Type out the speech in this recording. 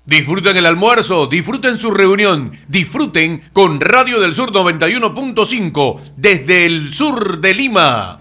Disfruten el almuerzo, disfruten su reunión, disfruten con Radio del Sur 91.5 desde el sur de Lima.